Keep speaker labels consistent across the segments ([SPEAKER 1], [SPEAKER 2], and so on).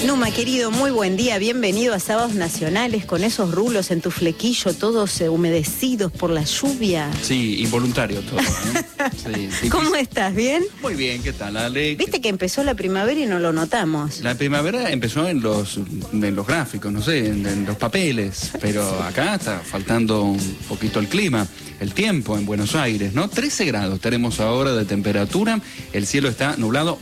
[SPEAKER 1] Numa, querido, muy buen día, bienvenido a Sábados Nacionales con esos rulos en tu flequillo, todos humedecidos por la lluvia.
[SPEAKER 2] Sí, involuntario todo, ¿eh? Sí,
[SPEAKER 1] ¿Cómo estás? ¿Bien?
[SPEAKER 2] Muy bien, ¿qué tal, Ale?
[SPEAKER 1] Viste que empezó la primavera y no lo notamos.
[SPEAKER 2] La primavera empezó en los gráficos, no sé, en los papeles, pero acá está faltando un poquito el clima, el tiempo en Buenos Aires, ¿no? 13 grados tenemos ahora de temperatura, el cielo está nublado,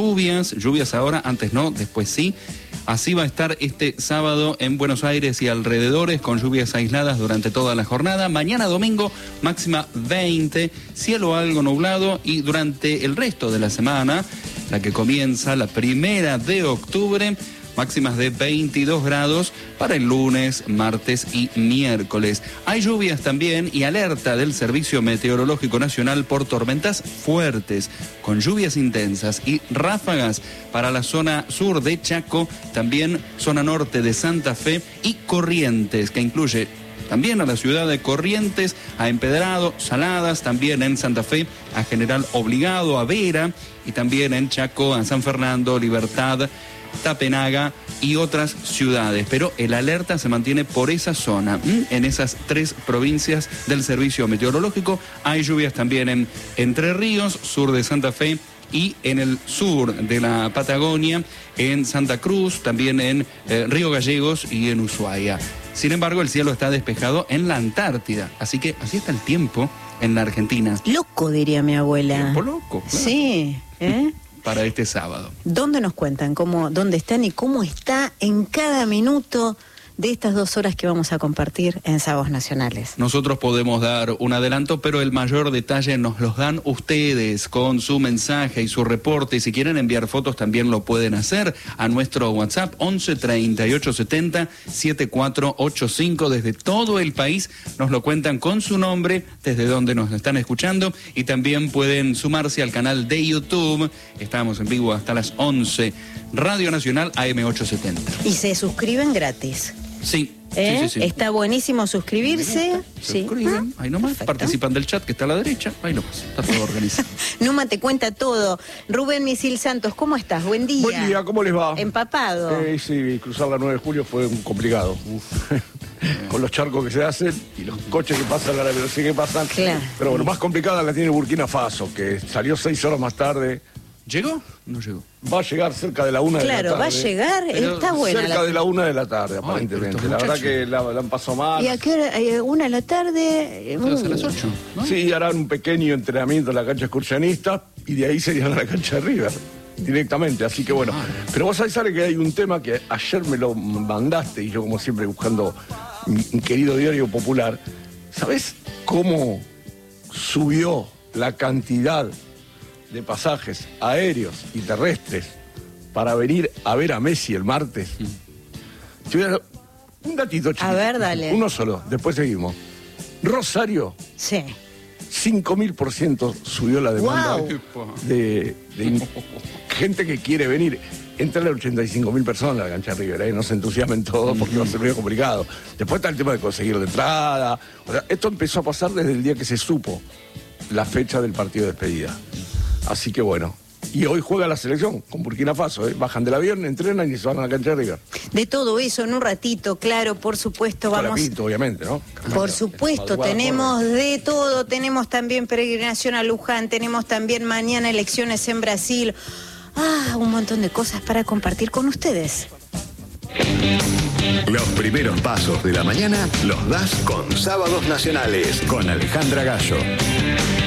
[SPEAKER 2] lluvias ahora, antes no, después sí. Así va a estar este sábado en Buenos Aires y alrededores, con lluvias aisladas durante toda la jornada. Mañana domingo, máxima 20, cielo algo nublado, y durante el resto de la semana, la que comienza la 1 de octubre, máximas de 22 grados para el lunes, martes y miércoles. Hay lluvias también y alerta del Servicio Meteorológico Nacional por tormentas fuertes, con lluvias intensas y ráfagas para la zona sur de Chaco, también zona norte de Santa Fe y Corrientes, que incluye también a la ciudad de Corrientes, a Empedrado, Saladas, también en Santa Fe, a General Obligado, a Vera, y también en Chaco, a San Fernando, Libertad, Tapenaga y otras ciudades, pero el alerta se mantiene por esa zona. En esas 3 provincias del Servicio Meteorológico hay lluvias también en Entre Ríos, sur de Santa Fe, y en el sur de la Patagonia, en Santa Cruz, también en Río Gallegos y en Ushuaia. Sin embargo, el cielo está despejado en la Antártida, así que así está el tiempo en la Argentina.
[SPEAKER 1] Loco, diría mi abuela.
[SPEAKER 2] Tiempo loco, claro.
[SPEAKER 1] Sí,
[SPEAKER 2] Para este sábado.
[SPEAKER 1] ¿Dónde nos cuentan dónde están y cómo está en cada minuto de estas 2 horas que vamos a compartir en Sábados Nacionales?
[SPEAKER 2] Nosotros podemos dar un adelanto, pero el mayor detalle nos los dan ustedes con su mensaje y su reporte. Y si quieren enviar fotos también lo pueden hacer a nuestro WhatsApp 11 38 70 7485. Desde todo el país nos lo cuentan con su nombre, desde donde nos están escuchando, y también pueden sumarse al canal de YouTube. Estamos en vivo hasta las 11. Radio Nacional AM870.
[SPEAKER 1] Y se suscriben gratis.
[SPEAKER 2] Sí. Sí.
[SPEAKER 1] Está buenísimo suscribirse.
[SPEAKER 2] Se suscriben, ahí nomás. Perfecto. Participan del chat que está a la derecha, ahí nomás. Está todo organizado.
[SPEAKER 1] Numa te cuenta todo. Rubén Misil Santos, ¿cómo estás? Buen día.
[SPEAKER 3] Buen día, ¿cómo les va?
[SPEAKER 1] Empapado.
[SPEAKER 3] Sí, cruzar la 9 de julio fue complicado. Con los charcos que se hacen y los coches que pasan a la velocidad que pasan.
[SPEAKER 1] Claro.
[SPEAKER 3] Pero bueno, más complicada la tiene Burkina Faso, que salió 6 horas más tarde.
[SPEAKER 2] ¿Llegó? No llegó.
[SPEAKER 3] Va a llegar cerca de la 1 de la tarde.
[SPEAKER 1] Claro, va a llegar, está buena.
[SPEAKER 3] Cerca de la 1 de la tarde, aparentemente. La verdad que la han pasado mal.
[SPEAKER 1] ¿Y a qué hora? 1 de la tarde.
[SPEAKER 2] A las 8, ¿no?
[SPEAKER 3] Sí, harán un pequeño entrenamiento en la cancha excursionista y de ahí se irán a la cancha de River directamente, así que bueno. Pero vos sabés que hay un tema que ayer me lo mandaste y yo como siempre buscando mi querido diario popular. ¿Sabés cómo subió la cantidad de pasajes aéreos y terrestres para venir a ver a Messi el martes? Un datito chiquito.
[SPEAKER 1] A ver, dale.
[SPEAKER 3] Uno solo, después seguimos. Rosario.
[SPEAKER 1] Sí.
[SPEAKER 3] 5000% subió la demanda.
[SPEAKER 1] Wow.
[SPEAKER 3] de gente que quiere venir. Entran 85.000 personas a la cancha de River, no se entusiasmen todos porque va a ser muy complicado. Después está el tema de conseguir la entrada. O sea, esto empezó a pasar desde el día que se supo la fecha del partido de despedida. Así que bueno. Y hoy juega la selección con Burkina Faso, Bajan del avión, entrenan y se van a la cancha de River.
[SPEAKER 1] De todo eso en un ratito, claro, por supuesto, vamos.
[SPEAKER 3] Pinto, obviamente, ¿no?
[SPEAKER 1] Por supuesto, tenemos de todo, tenemos también peregrinación a Luján, tenemos también mañana elecciones en Brasil. Un montón de cosas para compartir con ustedes.
[SPEAKER 4] Los primeros pasos de la mañana los das con Sábados Nacionales, con Alejandra Gallo.